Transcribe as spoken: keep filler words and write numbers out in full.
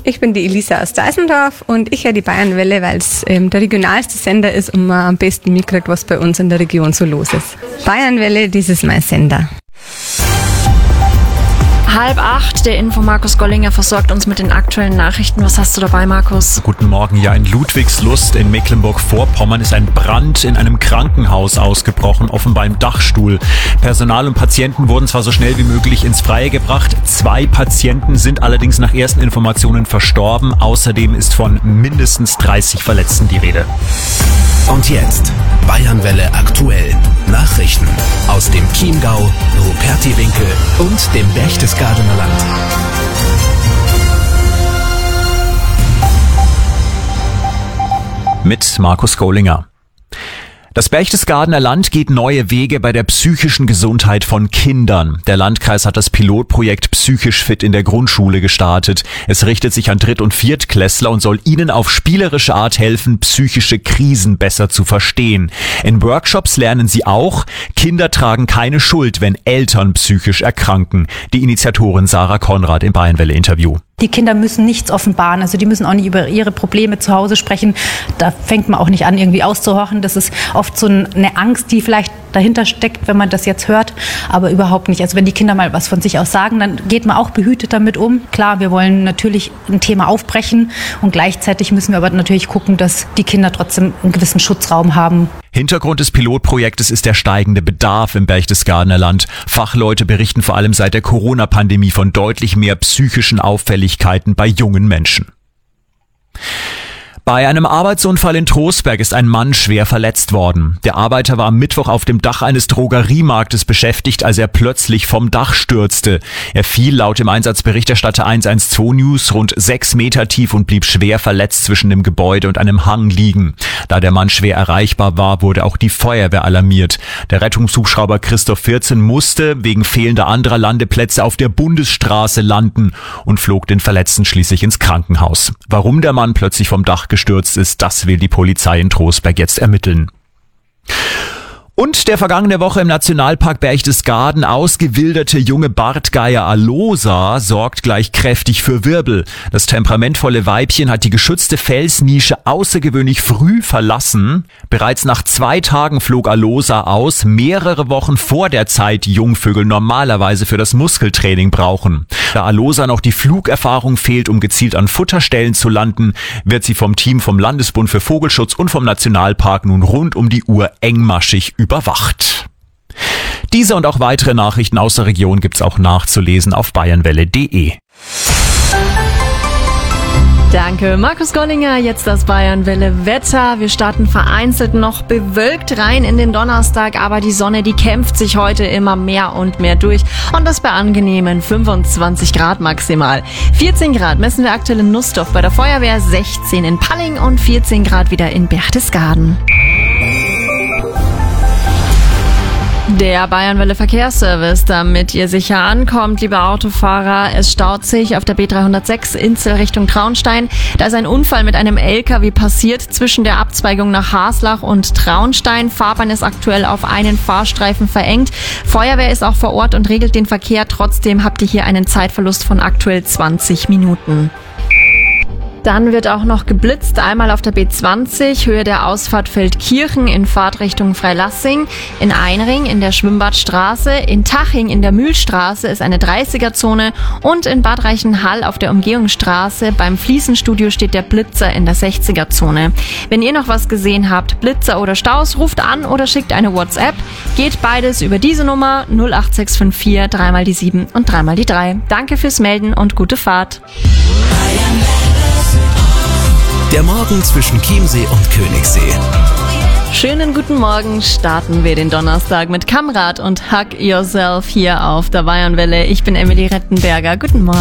Ich bin die Elisa aus Deisendorf und ich höre die Bayernwelle, weil es ähm, der regionalste Sender ist und man am besten mitkriegt, was bei uns in der Region so los ist. Bayernwelle, das ist mein Sender. Halb acht, der Info Markus Gollinger versorgt uns mit den aktuellen Nachrichten. Was hast du dabei, Markus? Guten Morgen. Ja, in Ludwigslust in Mecklenburg-Vorpommern ist ein Brand in einem Krankenhaus ausgebrochen, offenbar im Dachstuhl. Personal und Patienten wurden zwar so schnell wie möglich ins Freie gebracht. Zwei Patienten sind allerdings nach ersten Informationen verstorben. Außerdem ist von mindestens dreißig Verletzten die Rede. Und jetzt Bayernwelle aktuell. Nachrichten aus dem Chiemgau, Rupertiwinkel und dem Berchtesgadener Land. Mit Markus Gollinger. Das Berchtesgadener Land geht neue Wege bei der psychischen Gesundheit von Kindern. Der Landkreis hat das Pilotprojekt Psychisch fit in der Grundschule gestartet. Es richtet sich an Dritt- und Viertklässler und soll ihnen auf spielerische Art helfen, psychische Krisen besser zu verstehen. In Workshops lernen sie auch, Kinder tragen keine Schuld, wenn Eltern psychisch erkranken. Die Initiatorin Sarah Konrad im Bayernwelle-Interview. Die Kinder müssen nichts offenbaren, also die müssen auch nicht über ihre Probleme zu Hause sprechen. Da fängt man auch nicht an, irgendwie auszuhorchen. Das ist oft so eine Angst, die vielleicht dahinter steckt, wenn man das jetzt hört, aber überhaupt nicht. Also wenn die Kinder mal was von sich aus sagen, dann geht man auch behütet damit um. Klar, wir wollen natürlich ein Thema aufbrechen und gleichzeitig müssen wir aber natürlich gucken, dass die Kinder trotzdem einen gewissen Schutzraum haben. Hintergrund des Pilotprojektes ist der steigende Bedarf im Berchtesgadener Land. Fachleute berichten vor allem seit der Corona-Pandemie von deutlich mehr psychischen Auffälligkeiten bei jungen Menschen. Bei einem Arbeitsunfall in Trostberg ist ein Mann schwer verletzt worden. Der Arbeiter war am Mittwoch auf dem Dach eines Drogeriemarktes beschäftigt, als er plötzlich vom Dach stürzte. Er fiel laut dem Einsatzberichterstatter eins eins zwei News rund sechs Meter tief und blieb schwer verletzt zwischen dem Gebäude und einem Hang liegen. Da der Mann schwer erreichbar war, wurde auch die Feuerwehr alarmiert. Der Rettungshubschrauber Christoph vierzehn musste wegen fehlender anderer Landeplätze auf der Bundesstraße landen und flog den Verletzten schließlich ins Krankenhaus. Warum der Mann plötzlich vom Dach gestürzt ist, das will die Polizei in Trostberg jetzt ermitteln. Und der vergangene Woche im Nationalpark Berchtesgaden ausgewilderte junge Bartgeier Alosa sorgt gleich kräftig für Wirbel. Das temperamentvolle Weibchen hat die geschützte Felsnische außergewöhnlich früh verlassen. Bereits nach zwei Tagen flog Alosa aus, mehrere Wochen vor der Zeit, die Jungvögel normalerweise für das Muskeltraining brauchen. Da Alosa noch die Flugerfahrung fehlt, um gezielt an Futterstellen zu landen, wird sie vom Team vom Landesbund für Vogelschutz und vom Nationalpark nun rund um die Uhr engmaschig überwacht. Diese und auch weitere Nachrichten aus der Region gibt's auch nachzulesen auf bayernwelle punkt de. Danke, Markus Gollinger. Jetzt das Bayernwelle Wetter. Wir starten vereinzelt noch bewölkt rein in den Donnerstag, aber die Sonne, die kämpft sich heute immer mehr und mehr durch und das bei angenehmen fünfundzwanzig Grad maximal. vierzehn Grad messen wir aktuell in Nussdorf bei der Feuerwehr, sechzehn in Palling und vierzehn Grad wieder in Berchtesgaden. Der Bayernwelle Verkehrsservice, damit ihr sicher ankommt, liebe Autofahrer. Es staut sich auf der B dreihundertsechs Inzel Richtung Traunstein. Da ist ein Unfall mit einem L K W passiert zwischen der Abzweigung nach Haslach und Traunstein. Fahrbahn ist aktuell auf einen Fahrstreifen verengt. Feuerwehr ist auch vor Ort und regelt den Verkehr. Trotzdem habt ihr hier einen Zeitverlust von aktuell zwanzig Minuten. Dann wird auch noch geblitzt, einmal auf der B zwanzig, Höhe der Ausfahrt Feldkirchen in Fahrtrichtung Freilassing, in Einring in der Schwimmbadstraße, in Taching in der Mühlstraße ist eine dreißiger-Zone und in Bad Reichenhall auf der Umgehungsstraße beim Fliesenstudio steht der Blitzer in der sechziger-Zone. Wenn ihr noch was gesehen habt, Blitzer oder Staus, ruft an oder schickt eine WhatsApp. Geht beides über diese Nummer null acht sechs fünf vier, dreimal die sieben und dreimal die drei. Danke fürs Melden und gute Fahrt. Der Morgen zwischen Chiemsee und Königssee. Schönen guten Morgen, starten wir den Donnerstag mit Kamrat und Hug Yourself hier auf der Bayernwelle. Ich bin Emily Rettenberger. Guten Morgen.